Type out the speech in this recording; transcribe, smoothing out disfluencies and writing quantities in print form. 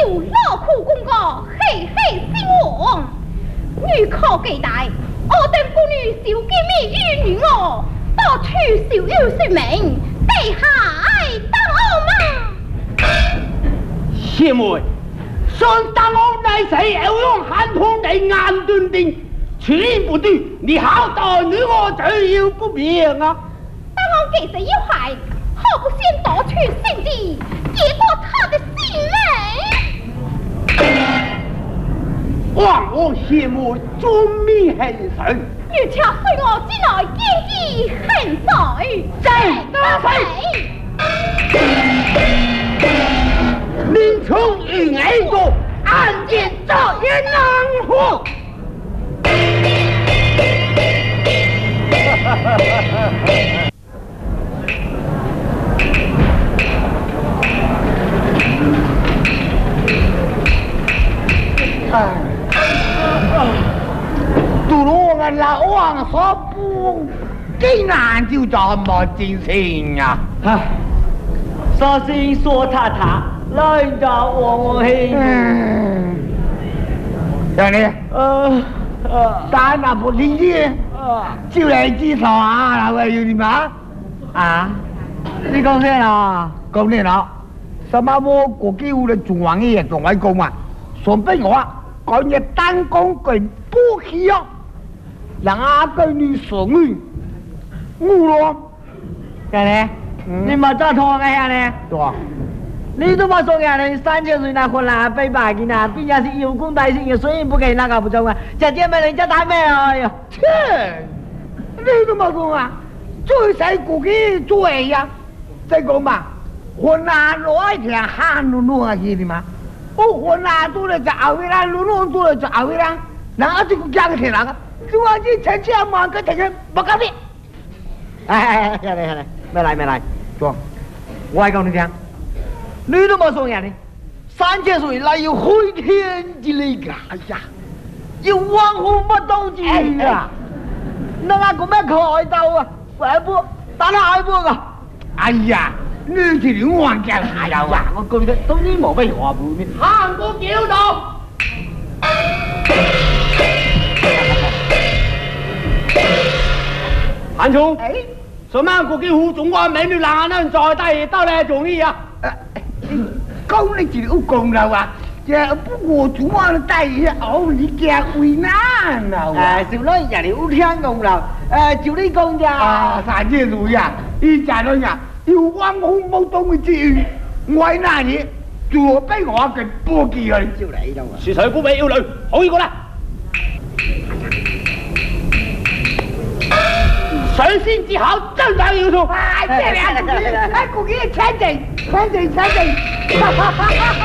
有劳苦功高，嘿嘿兴旺。女靠几代，我等妇女受见面与女我，到处受有说明，地下爱当我吗？ 谢妹，想当我乃是要用寒风的眼断定，处理不对，你好歹女我就要不明啊！ 当我其实要害，何不先夺取圣旨，结果他的性命？ 望我谢妹遵命行事。 你且随我进来见义行水， 正得民从与爱国，案件早也难活。杜罗个老王说不，竟然就这么精神呀！ 说心说他，来找我嘿。 兄弟，咱那不听见，就来介绍啊，那个有你吗？ 啊？你讲咩啦？ 讲咩啦？什么我国际有的中王爷仲位讲嘛，顺便我讲日单讲句不需要，让阿个女所女，我咯， 干呢？你冇再拖个呀呢？ 对吧？ 你都冇说呀呢？30岁那混啦，背把劲啊，毕竟是有功大姓，所以不给那个不中啊。这姐妹人家谈咩啊？哟， 切，你都冇讲啊？最使自己做呀，再讲嘛，混啊攞一条喊噜噜啊，记得吗？我混啊做了就后尾啦，噜噜做了就后尾啦，那这个家个天哪个？就话这成这忙个成成不搞定。 哎，下来，没来，坐。我讲你听，你都冇说呀呢？30岁来有开天之力噶，哎呀，要往后不到之啊！那阿个咩开刀啊？快步打那下步个！ 哎呀，你这两万件下呀！ 我讲你听，当然冇咩话步咩？ 喊我叫到。韩冲，什么国际湖中国美女男人在带到来容易啊？讲你这有功劳啊！这不过中国带哦，你家为难啊！ 小女人哋有听讲啦，照你讲咋？ 啊，啥子路呀？一家人呀，要往红毛东的之余，为难你，就俾我嘅波记佢。 照嚟就。 是谁不被要女？好一个啦！水仙之好，真大要素。哎，这两个，哎，自己请定。